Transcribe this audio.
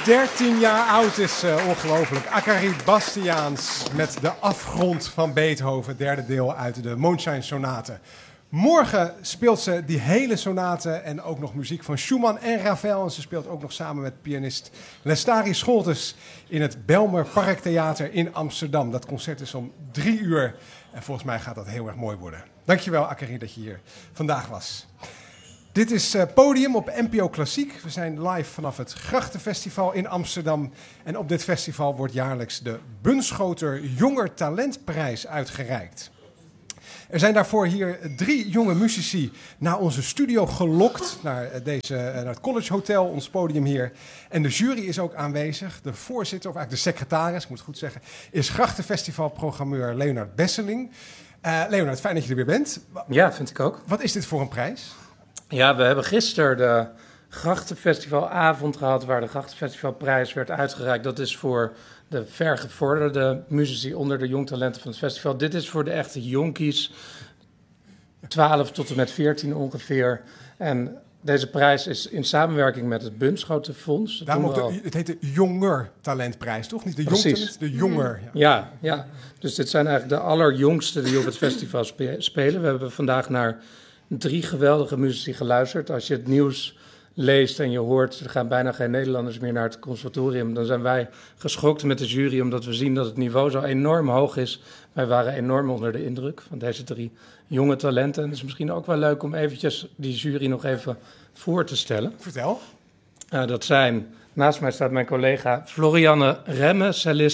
13 jaar oud is, ongelooflijk. Akari Bastiaans met De Afgrond van Beethoven, derde deel uit de Mondschein Sonate. Morgen speelt ze die hele sonate en ook nog muziek van Schumann en Ravel. En ze speelt ook nog samen met pianist Lestari Scholtes in het Belmer Parktheater in Amsterdam. Dat concert is om 3 uur en volgens mij gaat dat heel erg mooi worden. Dankjewel, Akari, dat je hier vandaag was. Dit is Podium op NPO Klassiek. We zijn live vanaf het Grachtenfestival in Amsterdam. En op dit festival wordt jaarlijks de Bunschoter Jonger Talentprijs uitgereikt. Er zijn daarvoor hier 3 jonge muzici naar onze studio gelokt. Naar het College Hotel, ons podium hier. En de jury is ook aanwezig. De voorzitter, of eigenlijk de secretaris, ik moet het goed zeggen, is Grachtenfestivalprogrammeur Leonard Besseling. Leonard, fijn dat je er weer bent. Ja, vind ik ook. Wat is dit voor een prijs? Ja, we hebben gisteren de Grachtenfestivalavond gehad waar de Grachtenfestivalprijs werd uitgereikt. Dat is voor de vergevorderde muzici onder de jongtalenten van het festival. Dit is voor de echte jonkies, 12 tot en met 14 ongeveer. En deze prijs is in samenwerking met het Bunschoterfonds. Het heet de Jonger Talentprijs, toch? Niet de jongtalent, de Jonger. Ja. Dus dit zijn eigenlijk de allerjongsten die op het festival spelen. We hebben vandaag naar 3 geweldige muzici geluisterd. Als je het nieuws leest en je hoort, er gaan bijna geen Nederlanders meer naar het conservatorium, dan zijn wij geschokt met de jury, omdat we zien dat het niveau zo enorm hoog is. Wij waren enorm onder de indruk van deze 3 jonge talenten. En het is misschien ook wel leuk om eventjes die jury nog even voor te stellen. Vertel. Dat zijn, naast mij staat mijn collega Florianne Remme, cellist